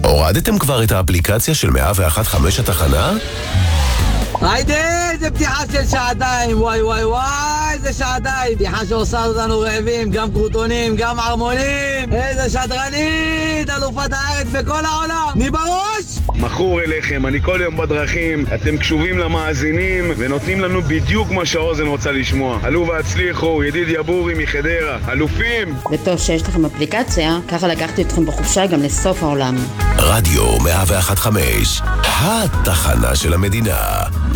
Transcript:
הורדתם כבר את האפליקציה של 101.5 התחנה? היידה, איזה פתיחה של שעתיים, וואי וואי וואי, איזה שעתיים. פתיחה שעושה אותנו רעבים, גם קרוטונים, גם ערמונים. איזה שדרנית, אלופת הארץ בכל העולם. מי בראש? מכור אליכם, אני כל יום בדרכים, אתם קשובים למאזינים ונותנים לנו בדיוק מה שהאוזן רוצה לשמוע. עלו והצליחו, ידיד יבורי מחדרה, אלופים! וטוב שיש לכם אפליקציה, ככה לקחתי אתכם בחופשה גם לסוף העולם. רדיו 101.5, התחנה של המדינה.